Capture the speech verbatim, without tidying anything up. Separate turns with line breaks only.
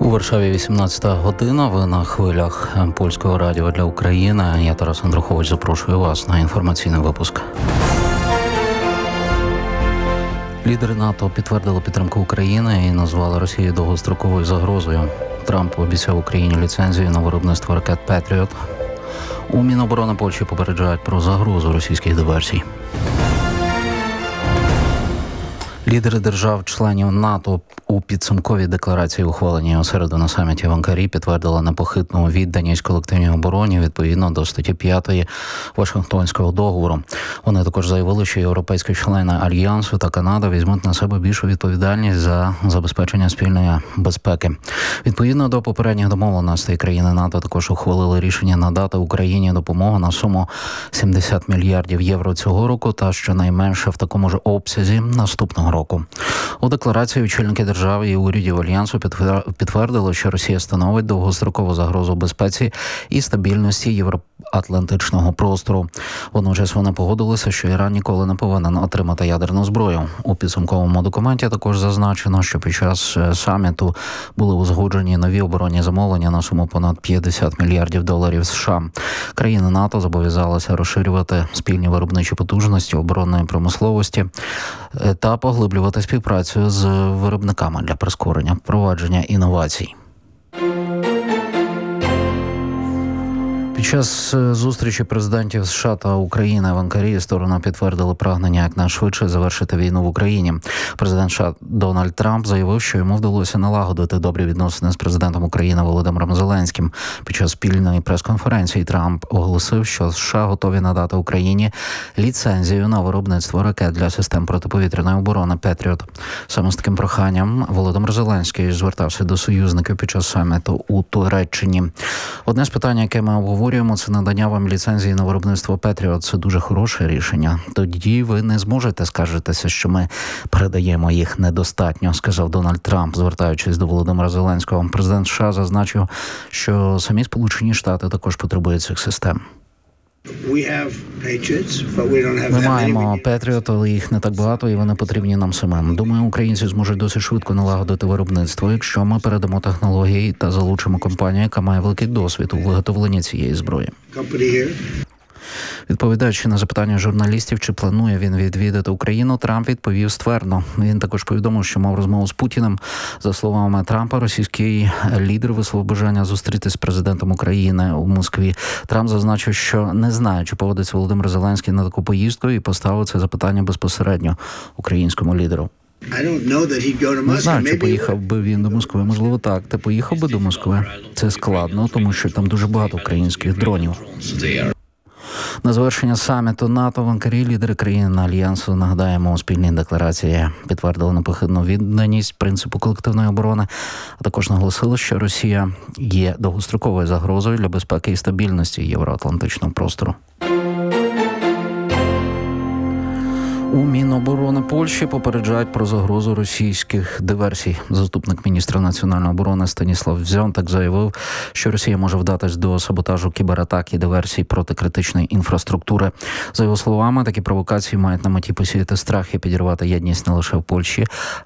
У Варшаві вісімнадцята година. Ви на хвилях Польського радіо для України. Я, Тарас Андрухович, запрошую вас на інформаційний випуск. Лідери НАТО підтвердили підтримку України і назвали Росію довгостроковою загрозою. Трамп обіцяв Україні ліцензію на виробництво ракет «Петріот». У Міноборони Польщі попереджають про загрозу російських диверсій. Лідери держав-членів НАТО у підсумковій декларації, ухваленій у середу на саміті в Анкарі, підтвердили непохитну відданість колективній обороні відповідно до статті п'ятої Вашингтонського договору. Вони також заявили, що європейські члени Альянсу та Канада візьмуть на себе більшу відповідальність за забезпечення спільної безпеки. Відповідно до попередніх домовленостей, країни НАТО також ухвалили рішення надати Україні допомогу на суму сімдесят мільярдів євро цього року та щонайменше в такому ж обсязі наступного року. У декларації очільники держави і урядів Альянсу підтвердили, що Росія становить довгострокову загрозу безпеці і стабільності євроатлантичного простору. Водночас вони погодилися, що Іран ніколи не повинен отримати ядерну зброю. У підсумковому документі також зазначено, що під час саміту були узгоджені нові оборонні замовлення на суму понад п'ятдесят мільярдів доларів США. Країни НАТО зобов'язалися розширювати спільні виробничі потужності оборонної промисловості та поглиблювати співпрацю з виробниками для прискорення впровадження інновацій. Під час зустрічі президентів США та України в Анкарі сторони підтвердили прагнення якнайшвидше завершити війну в Україні. Президент США Дональд Трамп заявив, що йому вдалося налагодити добрі відносини з президентом України Володимиром Зеленським. Під час спільної прес-конференції Трамп оголосив, що США готові надати Україні ліцензію на виробництво ракет для систем протиповітряної оборони «Петріот». Саме з таким проханням Володимир Зеленський звертався до союзників під час саміту у Туреччині. Одне з питань, яке ми обговорюємо, це надання вам ліцензії на виробництво «Петріот». Це дуже хороше рішення. Тоді ви не зможете скаржитися, що ми передаємо їх недостатньо, сказав Дональд Трамп, звертаючись до Володимира Зеленського. Президент США зазначив, що самі Сполучені Штати також потребують цих систем. Ми маємо «Петріот», але їх не так багато, і вони потрібні нам самим. Думаю, українці зможуть досить швидко налагодити виробництво, якщо ми передамо технології та залучимо компанію, яка має великий досвід у виготовленні цієї зброї. Відповідаючи на запитання журналістів, чи планує він відвідати Україну, Трамп відповів ствердно. Він також повідомив, що мав розмову з Путіним. За словами Трампа, російський лідер висловив бажання зустрітися з президентом України у Москві. Трамп зазначив, що не знає, чи погодиться Володимир Зеленський на таку поїздку, і поставив це запитання безпосередньо українському лідеру. Не знаю, чи поїхав би він до Москви. Можливо, так. Ти поїхав би до Москви? Це складно, тому що там дуже багато українських дронів. На завершення саміту НАТО в Анкарі лідери країн Альянсу, нагадаємо, у спільній декларації підтвердили непохитну відданість принципу колективної оборони, а також наголосили, що Росія є довгостроковою загрозою для безпеки і стабільності євроатлантичного простору. У Міноборони Польщі попереджають про загрозу російських диверсій. Заступник міністра національної оборони Станіслав Дзьонтак заявив, що Росія може вдатись до саботажу кібератак і диверсій проти критичної інфраструктури. За його словами, такі провокації мають на меті посіяти страх і підірвати єдність не лише в Польщі,